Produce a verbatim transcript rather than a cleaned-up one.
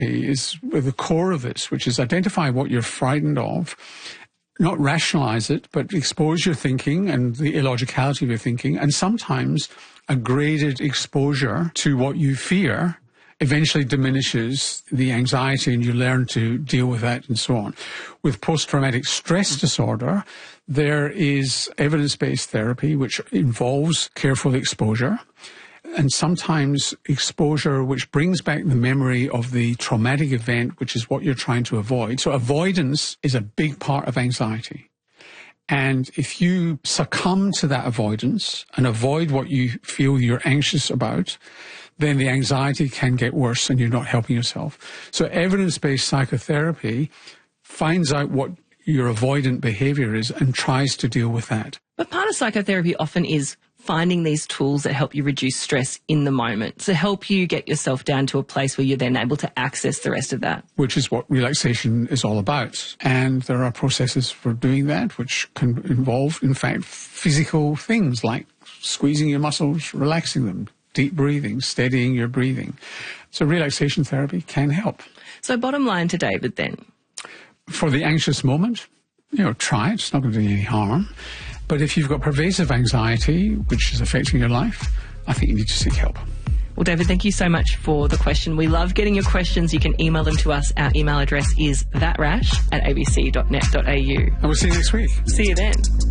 is at the core of this, which is identify what you're frightened of, not rationalize it, but expose your thinking and the illogicality of your thinking, and sometimes a graded exposure to what you fear eventually diminishes the anxiety and you learn to deal with that and so on. With post-traumatic stress disorder, there is evidence-based therapy which involves careful exposure, and sometimes exposure which brings back the memory of the traumatic event, which is what you're trying to avoid. So avoidance is a big part of anxiety. And if you succumb to that avoidance and avoid what you feel you're anxious about, then the anxiety can get worse and you're not helping yourself. So evidence-based psychotherapy finds out what your avoidant behaviour is and tries to deal with that. But part of psychotherapy often is finding these tools that help you reduce stress in the moment, to help you get yourself down to a place where you're then able to access the rest of that. Which is what relaxation is all about. And there are processes for doing that, which can involve, in fact, physical things like squeezing your muscles, relaxing them, deep breathing, steadying your breathing. So relaxation therapy can help. So bottom line to David then? For the anxious moment, you know, try it. It's not going to do you any harm. But if you've got pervasive anxiety, which is affecting your life, I think you need to seek help. Well, David, thank you so much for the question. We love getting your questions. You can email them to us. Our email address is thatrash at abc dot net dot a u. And we'll see you next week. See you then.